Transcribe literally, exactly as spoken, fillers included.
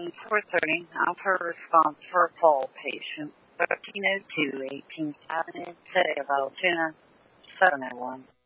ten four thirty. Offer response for a call patient. thirteen oh two eighteenth Avenue, City of Altoona, seven oh one.